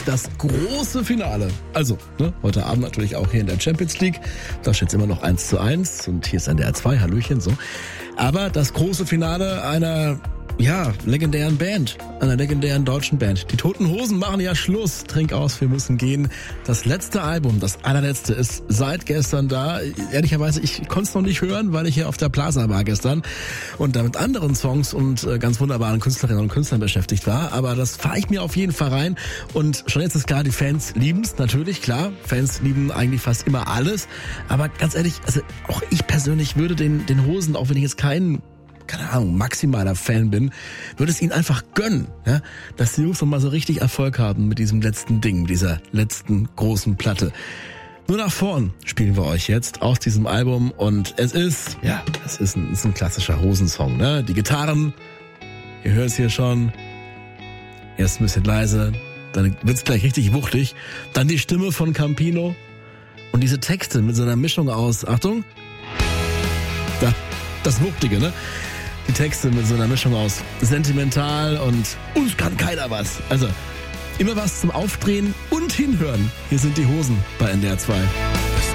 das große Finale. Also, heute Abend natürlich auch hier in der Champions League. Da steht es immer noch 1:1 und hier ist NDR 2, Hallöchen, so. Aber das große Finale einer legendären Band, einer legendären deutschen Band. Die Toten Hosen machen ja Schluss. Trink aus, wir müssen gehen. Das letzte Album, das allerletzte, ist seit gestern da. Ehrlicherweise, ich konnte es noch nicht hören, weil ich hier auf der Plaza war gestern und da mit anderen Songs und ganz wunderbaren Künstlerinnen und Künstlern beschäftigt war. Aber das fahre ich mir auf jeden Fall rein. Und schon jetzt ist klar, die Fans lieben es, natürlich, klar. Fans lieben eigentlich fast immer alles. Aber ganz ehrlich, also auch ich persönlich würde den Hosen, auch wenn ich jetzt keine Ahnung, maximaler Fan bin, würde es ihnen einfach gönnen, ja, dass die Jungs noch mal so richtig Erfolg haben mit diesem letzten Ding, dieser letzten großen Platte. Nur nach vorn spielen wir euch jetzt aus diesem Album und es ist ein klassischer Hosensong, ne? Die Gitarren, ihr hört es hier schon, erst ein bisschen leise, dann wird's gleich richtig wuchtig, dann die Stimme von Campino und diese Texte mit so einer Mischung aus, Achtung, das Wuchtige, ne? Die Texte mit so einer Mischung aus sentimental und uns kann keiner was. Also immer was zum Aufdrehen und Hinhören. Hier sind die Hosen bei NDR 2.